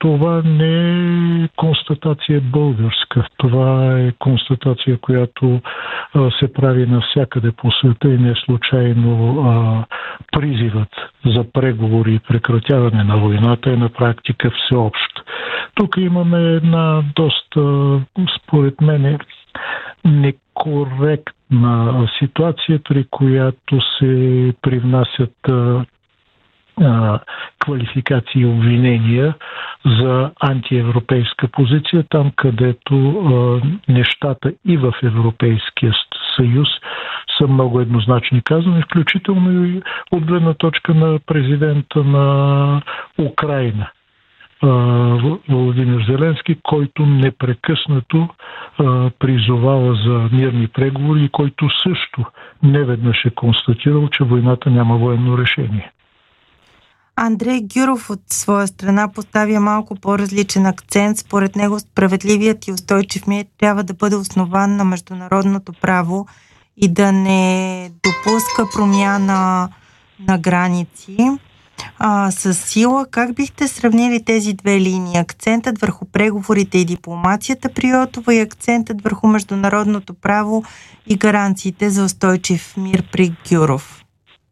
това не е констатация българска. Това е констатация, която се прави навсякъде по света и не случайно призивът за преговори и прекратяване на войната е на практика всеобщ. Тук имаме една доста, според мен, некоректна ситуация, при която се привнасят квалификации и обвинения за антиевропейска позиция, там където нещата и в Европейския съюз са много еднозначни казани, включително и от гледна точка на президента на Украйна Володимир Зеленски, който непрекъснато призовава за мирни преговори и който също неведнъж е констатирал, че войната няма военно решение. Андрей Гюров от своя страна поставя малко по-различен акцент. Според него справедливият и устойчив мир трябва да бъде основан на международното право и да не допуска промяна на граници с сила. Как бихте сравнили тези две линии? Акцентът върху преговорите и дипломацията при Йотова и акцентът върху международното право и гаранциите за устойчив мир при Гюров?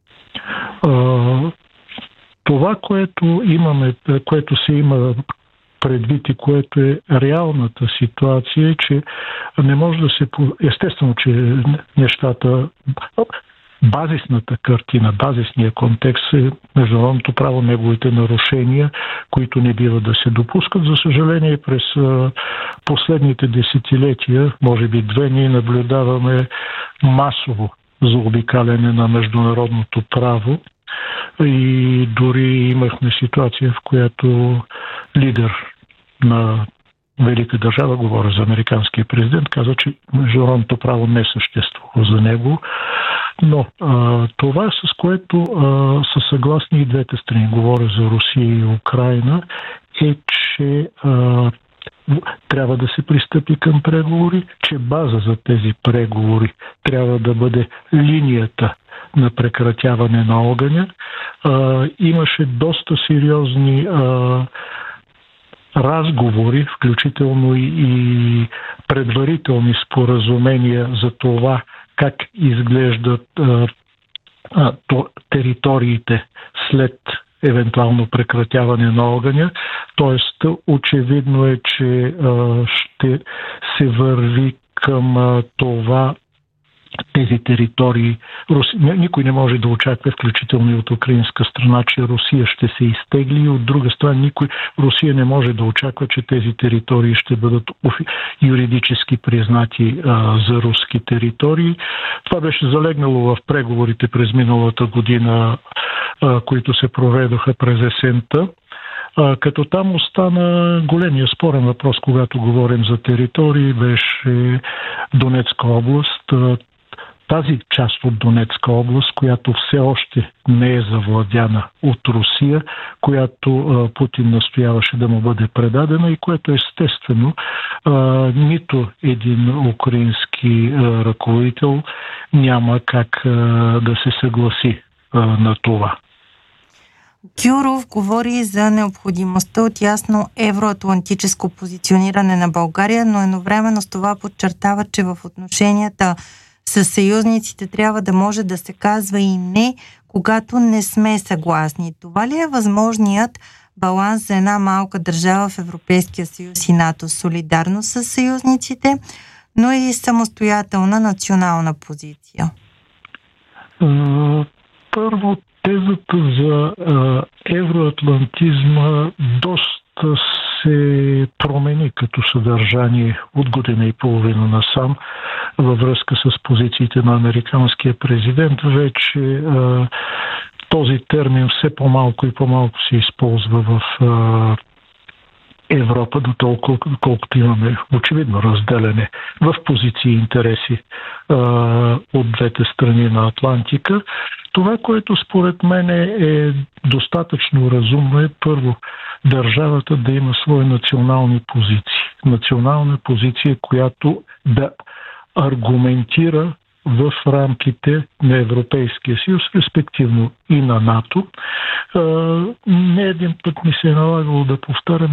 Това, което се има предвид и което е реалната ситуация, е, че не може да се... Естествено, че нещата... Базисната картина, базисния контекст е международното право, неговите нарушения, които не бива да се допускат. За съжаление, през последните десетилетия, може би две, ние наблюдаваме масово заобикаляне на международното право и дори имахме ситуация, в която лидер на велика държава, говоря за американския президент, каза, че международното право не съществува за него. Но това, с което са съгласни и двете страни, говоря за Русия и Украйна, е, че трябва да се пристъпи към преговори, че база за тези преговори трябва да бъде линията на прекратяване на огъня. Имаше доста сериозни разговори, включително и предварителни споразумения за това как изглеждат териториите след евентуално прекратяване на огъня. Тоест, очевидно е, че ще се върви към това тези територии. Никой не може да очаква, включително и от украинска страна, че Русия ще се изтегли, и от друга страна Русия не може да очаква, че тези територии ще бъдат юридически признати за руски територии. Това беше залегнало в преговорите през миналата година, които се проведоха през есента. Като там остана големия спорен въпрос, когато говорим за територии, беше Донецка област. Тази част от Донецка област, която все още не е завладяна от Русия, която Путин настояваше да му бъде предадена и което естествено нито един украински ръководител няма как да се съгласи на това. Гюров говори за необходимостта от ясно евроатлантическо позициониране на България, но едновременно с това подчертава, че в отношенията с съюзниците трябва да може да се казва и не, когато не сме съгласни. Това ли е възможният баланс за една малка държава в Европейския съюз и НАТО? Солидарност с съюзниците, но и самостоятелна национална позиция? Първо, тезата за евроатлантизма доста се промени като съдържание от година и половина насам във връзка с позициите на американския президент. Вече този термин все по-малко и по-малко се използва в Европа, до толкова, колкото имаме очевидно разделяне в позиции и интереси от двете страни на Атлантика. Това, което според мен е достатъчно разумно, е първо държавата да има свои национални позиции. Национална позиция, която да аргументира в рамките на Европейския съюз, респективно и на НАТО. Не един път ми се е налагало да повтарям,